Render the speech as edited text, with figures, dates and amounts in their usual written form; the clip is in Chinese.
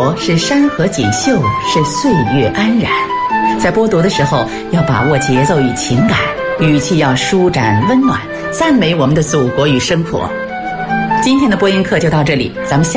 活是山河锦绣，是岁月安然。在播读的时候，要把握节奏与情感，语气要舒展温暖，赞美我们的祖国与生活。今天的播音课就到这里，咱们下